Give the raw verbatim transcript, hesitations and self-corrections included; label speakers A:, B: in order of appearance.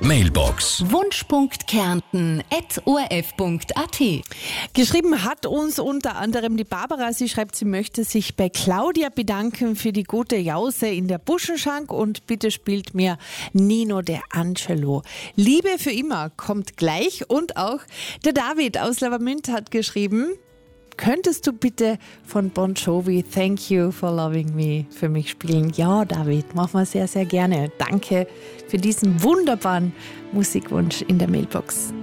A: Mailbox.
B: Wunschpunkt Kärnten at o r f punkt a t.
C: Geschrieben hat uns unter anderem die Barbara. Sie schreibt, sie möchte sich bei Claudia bedanken für die gute Jause in der Buschenschank und bitte spielt mir Nino de Angelo. Liebe für immer kommt gleich. Und auch der David aus Lavamünd hat geschrieben, könntest du bitte von Bon Jovi Thank You for Loving Me für mich spielen? Ja, David, machen wir sehr, sehr gerne. Danke für diesen wunderbaren Musikwunsch in der Mailbox.